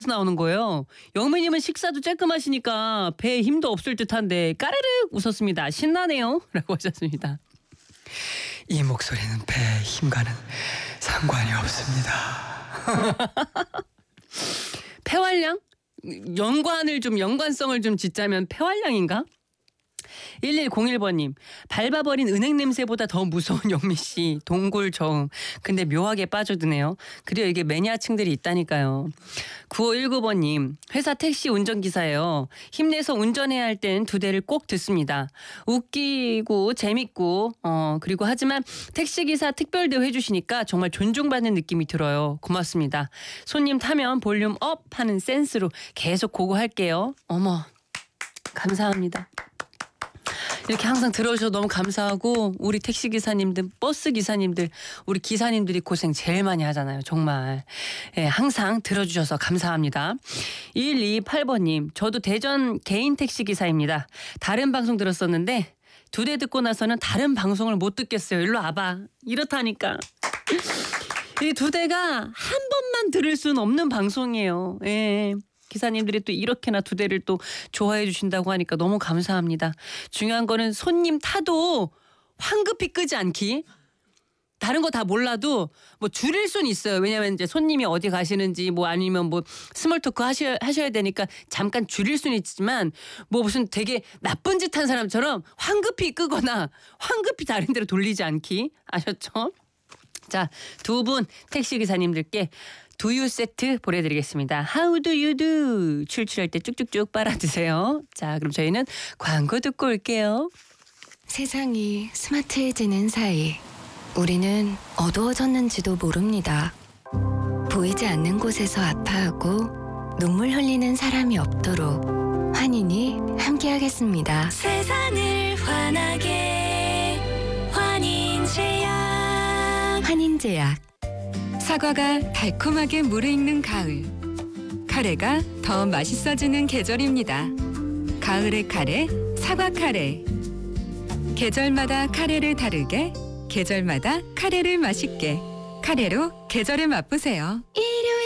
나오는 거예요. 영미님은 식사도 쬐끔하시니까 배에 힘도 없을 듯한데 까르르 웃었습니다. 신나네요. 라고 하셨습니다. 이 목소리는 배에 힘과는 상관이 없습니다. 폐활량? 연관성을 좀 짓자면 폐활량인가? 1101번님, 밟아버린 은행 냄새보다 더 무서운 영미씨, 동굴 저음. 근데 묘하게 빠져드네요. 그래요, 이게 매니아층들이 있다니까요. 9519번님, 회사 택시 운전기사예요. 힘내서 운전해야 할 땐 두 대를 꼭 듣습니다. 웃기고 재밌고 그리고 하지만 택시기사 특별대우 해주시니까 정말 존중받는 느낌이 들어요. 고맙습니다. 손님 타면 볼륨 업 하는 센스로 계속 고고할게요. 어머, 감사합니다. 이렇게 항상 들어주셔서 너무 감사하고, 우리 택시기사님들, 버스기사님들, 우리 기사님들이 고생 제일 많이 하잖아요. 정말. 예, 항상 들어주셔서 감사합니다. 2128번님, 저도 대전 개인 택시기사입니다. 다른 방송 들었었는데 두 대 듣고 나서는 다른 방송을 못 듣겠어요. 일로 와봐. 이렇다니까. 이 두 대가 한 번만 들을 수는 없는 방송이에요. 예. 기사님들이 또 이렇게나 두 대를 또 좋아해 주신다고 하니까 너무 감사합니다. 중요한 거는 손님 타도 황급히 끄지 않기. 다른 거 다 몰라도 뭐 줄일 수는 있어요. 왜냐면 이제 손님이 어디 가시는지 뭐 아니면 뭐 스몰 토크 하셔야 되니까 잠깐 줄일 수는 있지만, 뭐 무슨 되게 나쁜 짓 한 사람처럼 황급히 끄거나 황급히 다른 데로 돌리지 않기. 아셨죠? 자, 두 분 택시기사님들께 두유 세트 보내드리겠습니다. How do you do? 출출할 때 쭉쭉쭉 빨아드세요. 자, 그럼 저희는 광고 듣고 올게요. 세상이 스마트해지는 사이 우리는 어두워졌는지도 모릅니다. 보이지 않는 곳에서 아파하고 눈물 흘리는 사람이 없도록 환인이 함께하겠습니다. 세상을 환하게 환인제약. 환인제약. 사과가 달콤하게 무르익는 가을. 카레가 더 맛있어지는 계절입니다. 가을의 카레, 사과 카레. 계절마다 카레를 다르게, 계절마다 카레를 맛있게. 카레로 계절을 맛보세요.